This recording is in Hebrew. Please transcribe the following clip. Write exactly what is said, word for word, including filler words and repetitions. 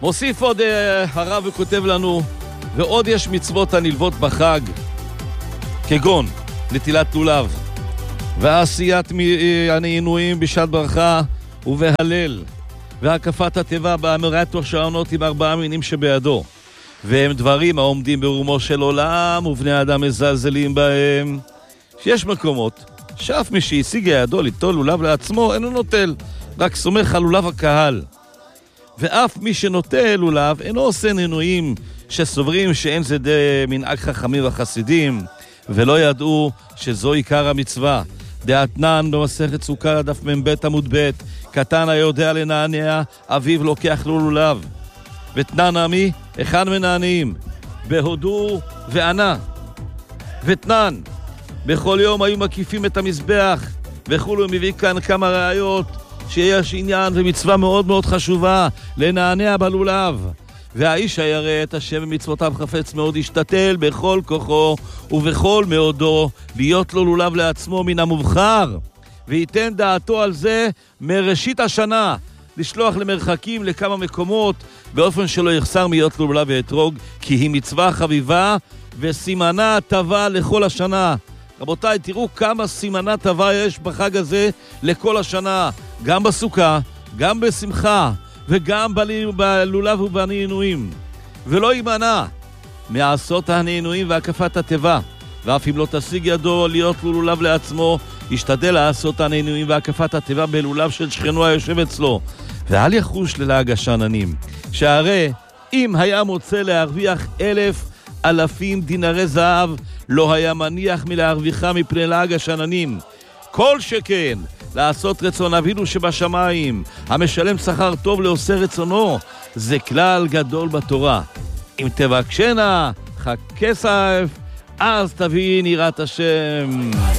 מוסיף עוד אה, הרב וכותב לנו, ועוד יש מצוות הנלוות בחג, כגון נטילת לולב, ועשיית הנעינויים בשעת ברכה ובהלל, והקפת הטבע באמירת השעונות עם ארבעה מינים שבידו, והם דברים העומדים ברומו של עולם ובני אדם מזלזלים בהם. שיש מקומות שאף מי שהשיג ידו ליטול לולב לעצמו אינו נוטל, רק סומך על לולב הקהל. ואף מי שנוטל לולב אינו עושה נינויים שסוברים שאין זה די מנהג חכמים וחסידים, ולא ידעו שזו עיקר המצווה. דאתנן במסכת סוכר דף מבית עמוד ב', קטן היודע לנענע, אביו לוקח לו לולב. ותנן עמי, אחד מנענעים, בהודו וענה. ותנן, בכל יום היו מקיפים את המזבח, וכולו מביא כאן כמה ראיות שיש עניין ומצווה מאוד מאוד חשובה, לנענע בלולב. והאיש הירא את השם במצוותיו חפץ מאוד ישתתל בכל כוחו ובכל מאודו להיות לו לולב לעצמו מן המובחר, וייתן דעתו על זה מראשית השנה, לשלוח למרחקים לכמה מקומות באופן שלא יחסר מיות לו לולב ואתרוג, כי היא מצווה חביבה וסימנה טובה לכל השנה. רבותיי, תראו כמה סימנה טובה יש בחג הזה לכל השנה, גם בסוכה, גם בשמחה, וגם בלולב ובנעינויים. ולא יימנע מעשות הנעינויים והקפת הטבע, ואף אם לא תשיג ידו להיות לולב לעצמו, ישתדל לעשות הנעינויים והקפת הטבע בלולב של שכנו היושב אצלו, ואל יחוש ללעג השננים, שהרי אם היה מוצא להרוויח אלף אלפים דינרי זהב, לא היה מניח מלהרוויחה מפני לעג השננים. כל שכן לעשות רצון אבינו שבשמיים, המשלם שכר טוב לעושה רצונו, זה כלל גדול בתורה. אם תבקשנה כסף, אז תבין יראת השם.